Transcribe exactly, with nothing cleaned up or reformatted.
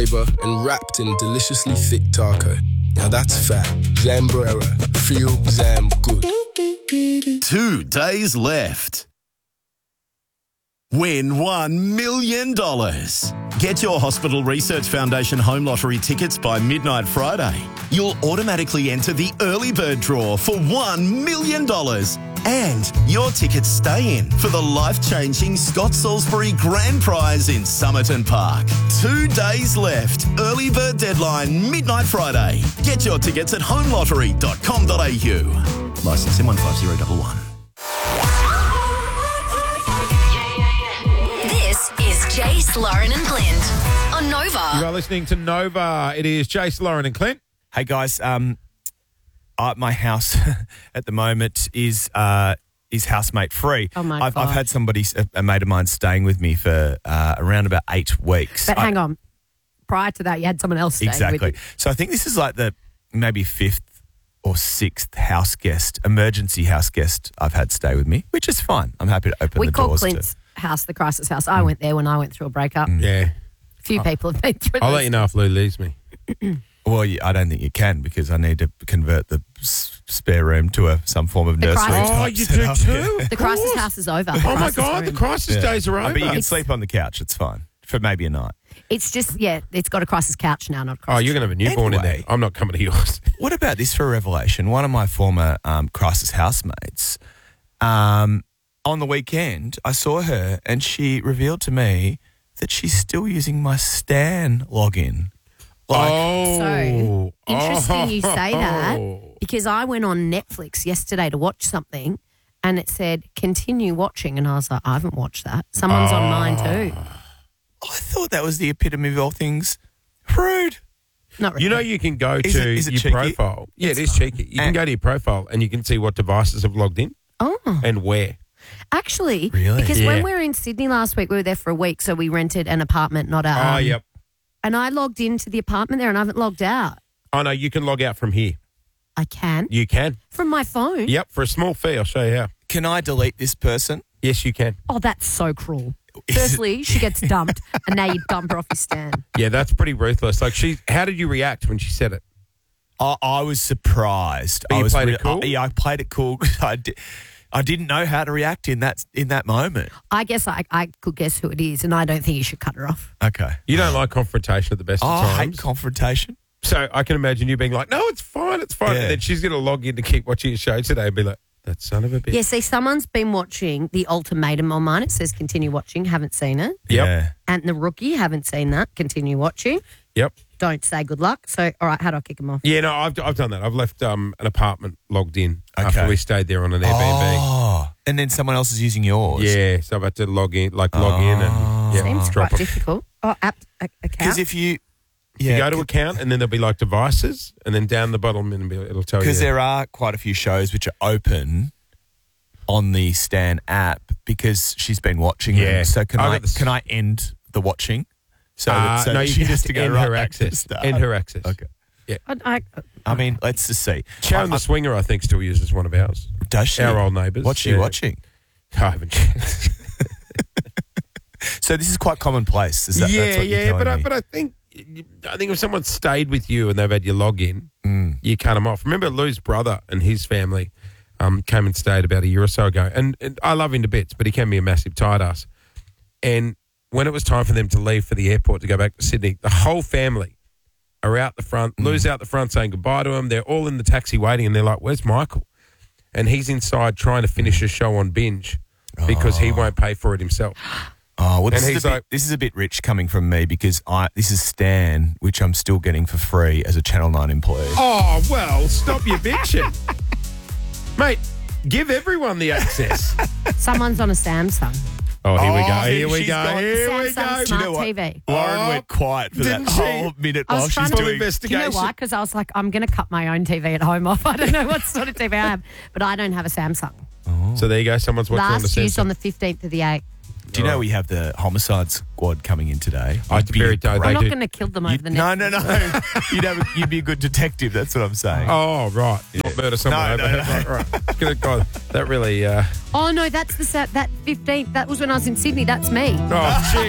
fibre and wrapped in deliciously thick taco. Now that's fat. Zambrera. Feel Zam good. Two days left. Win one million dollars. Get your Hospital Research Foundation Home Lottery tickets by midnight Friday. You'll automatically enter the early bird draw for one million dollars. And your tickets stay in for the life-changing Scott Salisbury Grand Prize in Somerton Park. Two days left. Early bird deadline, midnight Friday. Get your tickets at home lottery dot com dot a u. Licence M one five zero one one. This is Jace, Lauren and Clint on Nova. You are listening to Nova. It is Jace, Lauren and Clint. Hey, guys. Um, uh, my house at the moment is uh, is housemate free. Oh, my I've, God. I've had somebody, a, a mate of mine, staying with me for uh, around about eight weeks. But I- hang on. Prior to that, you had someone else staying Exactly. with you. So I think this is like the maybe fifth or sixth house guest, emergency house guest I've had stay with me, which is fine. I'm happy to open We the call doors Clint's to. house the crisis house. I went there when I went through a breakup. Yeah. A few people have been through I'll this. let you know if Lou leaves me. Well, you- I don't think you can because I need to convert the s- spare room to a some form of The nursery. crisis- Oh, type you setup. do Yeah. too? The crisis house is over. The Oh, my crisis God. The room. crisis Yeah. days are I over. bet you can It's- sleep on the couch. It's fine for maybe a night. It's just, yeah, it's got a crisis couch now, not a Oh, crisis you're going to have a newborn in Anyway. there. I'm not coming to yours. What about this for a revelation? One of my former um, crisis housemates, um, on the weekend, I saw her and she revealed to me that she's still using my Stan login. Like, oh. So, interesting you say that Oh. because I went on Netflix yesterday to watch something and it said, continue watching. And I was like, I haven't watched that. Someone's on mine too. I thought that was the epitome of all things rude. Not really. You know, you can go Is to it- is it your cheeky? profile. Yeah, it is cheeky. You can And- go to your profile and you can see what devices have logged in Oh, and where. actually, Really? because when Yeah. we were in Sydney last week, we were there for a week. So we rented an apartment, not a. Oh, um, yep. And I logged into the apartment there and I haven't logged out. Oh, no, you can log out from here. I can. You can. From my phone. Yep, for a small fee. I'll show you how. Can I delete this person? Yes, you can. Oh, that's so cruel. Is it- Firstly, she gets dumped, and now you dump her off your stand. Yeah, that's pretty ruthless. Like, she. How did you react when she said it? I, I was surprised. But I you was played it re- cool? I, yeah, I played it cool. I, di- I didn't know how to react in that in that moment. I guess I, I could guess who it is, and I don't think you should cut her off. Okay. You don't like confrontation at the best Oh, of I hate times. confrontation. So I can imagine you being like, no, it's fine, it's fine. Yeah. And then she's going to log in to keep watching your show today and be like, that son of a bitch. Yeah, see, someone's been watching The Ultimatum on mine. It says continue watching, haven't seen it. Yep. Yeah. And The Rookie, haven't seen that, continue watching. Yep. Don't say good luck. So, all right, how do I kick them off? Yeah, no, I've, I've done that. I've left um, an apartment logged in Okay. after we stayed there on an Airbnb. Oh, and then someone else is using yours. Yeah, so I've had to log in, like log in and yeah, Seems drop quite it. difficult. Oh, app, a- Because account. if you, You yeah, go to account and then there'll be like devices and then down the bottom it'll, be, it'll tell you. because there are quite a few shows which are open on the Stan app because she's been watching Yeah. them. So can I I, got the s- can I end the watching? So, Uh, that, so no, that you she can has just to go end right her back to the access. start. End her access. Okay. I, I, I mean, let's just see. Sharon I- the Swinger, I think, still uses one of ours. Does she? Our old neighbours. What's she yeah. watching? I haven't checked. So this is quite commonplace. Is that, yeah, that's what you're yeah, telling but I, me? but I think I think if someone stayed with you and they've had your login, Mm. you cut them off. Remember Lou's brother and his family um, came and stayed about a year or so ago, and, and I love him to bits, but he can be a massive tight ass. And when it was time for them to leave for the airport to go back to Sydney, the whole family are out the front. Mm. Lou's out the front saying goodbye to him. They're all in the taxi waiting, and they're like, "Where's Michael?" And he's inside trying to finish a show on binge because he won't pay for it himself. Oh, well, this, And is he's a bit, like- this is a bit rich coming from me because I this is Stan, which I'm still getting for free as a Channel nine employee. Oh, well, stop your bitching. Mate, give everyone the access. someone's on a Samsung. Oh, here we Oh, go. Here we she's go. got Here we Samsung go. Smart Do you know what? T V. Lauren Oh, went quiet for that didn't she? whole minute I was while she's trying to- Full doing Do you know investigation. why? Because I was like, I'm going to cut my own T V at home off. I don't know what sort of T V I have, but I don't have a Samsung. So there you go. Someone's watching on the Last used Samsung. on the fifteenth of the eighth. Do you know we have the homicide squad coming in today? I You'd be very a don't- great- I'm They not do. going to kill them over you'd- the No, next. no, no. you'd, have a, you'd be a good detective. That's what I'm saying. Oh, right. Not murder someone No, no, overhead. no. Right, right. Good God, that really... Uh... Oh, no, that's the set. That fifteenth. That was when I was in Sydney. That's me. Oh, gee